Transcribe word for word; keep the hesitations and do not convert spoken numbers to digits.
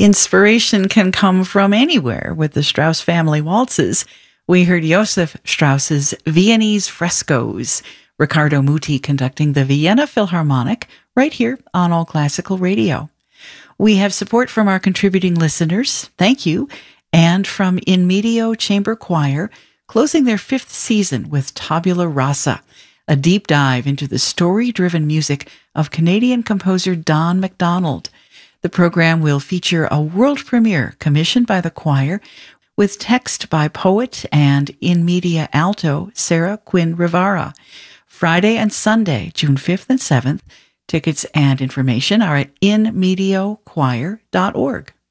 Inspiration can come from anywhere with the Strauss family waltzes. We heard Josef Strauss's Viennese Frescoes, Riccardo Muti conducting the Vienna Philharmonic right here on All Classical Radio. We have support from our contributing listeners, thank you, and from In Medio Chamber Choir, closing their fifth season with Tabula Rasa, a deep dive into the story-driven music of Canadian composer Don MacDonald. The program will feature a world premiere commissioned by the choir with text by poet and in media alto Sarah Quinn Rivara. Friday and Sunday, June fifth and seventh. Tickets and information are at in medio choir dot org.